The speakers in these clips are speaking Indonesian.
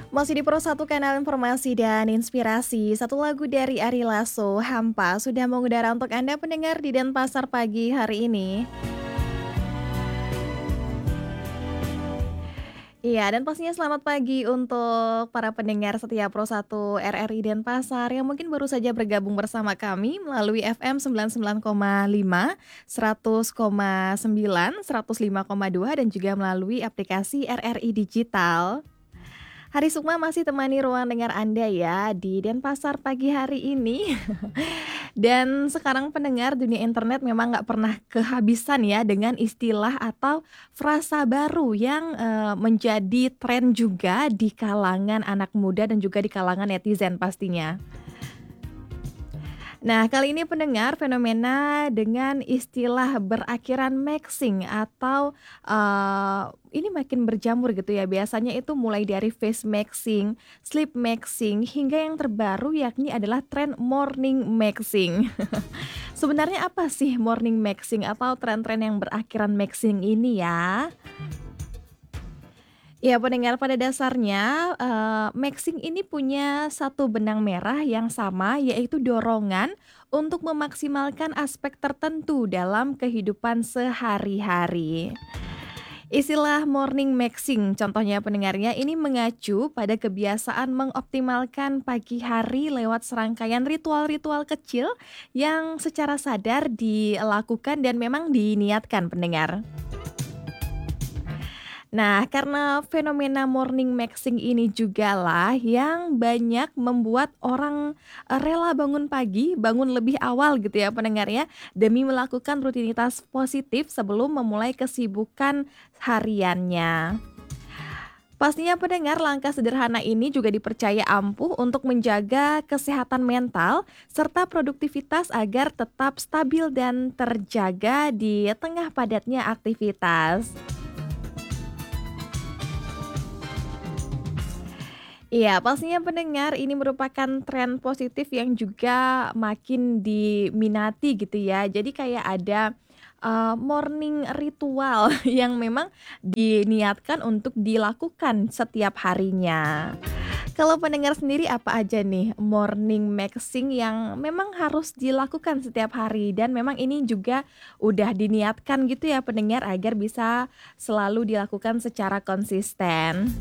Masih di Pro 1 Kanal Informasi dan Inspirasi. Satu lagu dari Ari Lasso, Hampa, sudah mengudara untuk Anda pendengar di Denpasar pagi hari ini. Iya, dan pastinya selamat pagi untuk para pendengar setia Pro 1 RRI Denpasar yang mungkin baru saja bergabung bersama kami melalui FM 99,5, 100,9, 105,2 dan juga melalui aplikasi RRI Digital. Hari Sukma masih temani ruang dengar Anda ya di Denpasar pagi hari ini. Dan sekarang pendengar dunia internet memang nggak pernah kehabisan ya dengan istilah atau frasa baru yang menjadi tren juga di kalangan anak muda dan juga di kalangan netizen pastinya. Nah, kali ini pendengar fenomena dengan istilah berakhiran maxing atau ini makin berjamur gitu ya. Biasanya itu mulai dari face maxing, sleep maxing, hingga yang terbaru yakni adalah tren morning maxing. Sebenarnya apa sih morning maxing atau tren-tren yang berakhiran maxing ini ya? Ya, pendengar pada dasarnya, maxing ini punya satu benang merah yang sama, yaitu dorongan untuk memaksimalkan aspek tertentu dalam kehidupan sehari-hari. Istilah morning maxing, contohnya pendengarnya ini mengacu pada kebiasaan mengoptimalkan pagi hari lewat serangkaian ritual-ritual kecil yang secara sadar dilakukan dan memang diniatkan pendengar. Nah, karena fenomena morning maxing ini jugalah yang banyak membuat orang, rela bangun pagi, bangun lebih awal gitu ya pendengar ya, demi melakukan rutinitas positif sebelum memulai kesibukan hariannya. Pastinya pendengar langkah sederhana ini juga dipercaya ampuh untuk menjaga kesehatan mental serta produktivitas agar tetap stabil dan terjaga di tengah padatnya aktivitas. Iya, pastinya pendengar ini merupakan tren positif yang juga makin diminati gitu ya. Jadi kayak ada, morning ritual yang memang diniatkan untuk dilakukan setiap harinya. Kalau pendengar sendiri apa aja nih morning maxing yang memang harus dilakukan setiap hari dan memang ini juga udah diniatkan gitu ya pendengar agar bisa selalu dilakukan secara konsisten?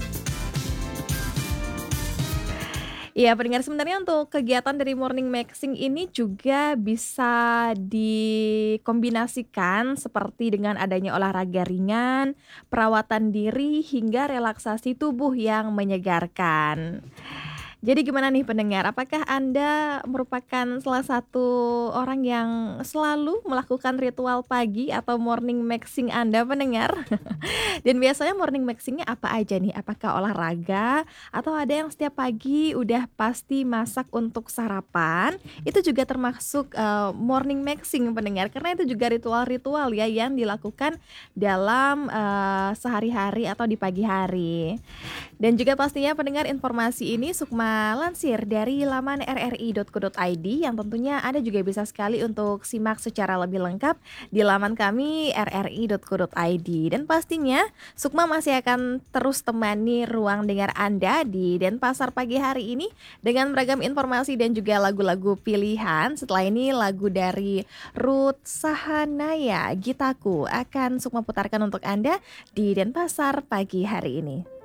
Iya, pendengar sebenarnya untuk kegiatan dari morning maxing ini juga bisa dikombinasikan seperti dengan adanya olahraga ringan, perawatan diri, hingga relaksasi tubuh yang menyegarkan. Jadi gimana nih pendengar, apakah Anda merupakan salah satu orang yang selalu melakukan ritual pagi atau morning maxing Anda pendengar? Dan biasanya morning maxing-nya apa aja nih? Apakah olahraga atau ada yang setiap pagi udah pasti masak untuk sarapan? Itu juga termasuk, morning maxing pendengar, karena itu juga ritual-ritual ya yang dilakukan dalam, sehari-hari atau di pagi hari. Dan juga pastinya pendengar informasi ini Sukma lansir dari laman rri.co.id yang tentunya Anda juga bisa sekali untuk simak secara lebih lengkap di laman kami rri.co.id. Dan pastinya Sukma masih akan terus temani ruang dengar Anda di Denpasar pagi hari ini dengan beragam informasi dan juga lagu-lagu pilihan. Setelah ini lagu dari Ruth Sahanaya, Gitaku akan Sukma putarkan untuk Anda di Denpasar pagi hari ini.